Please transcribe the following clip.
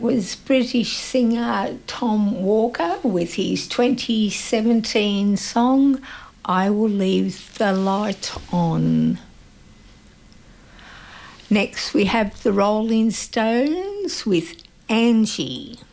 was British singer Tom Walker with his 2017 song, I Will Leave the Light On. Next we have the Rolling Stones with Angie.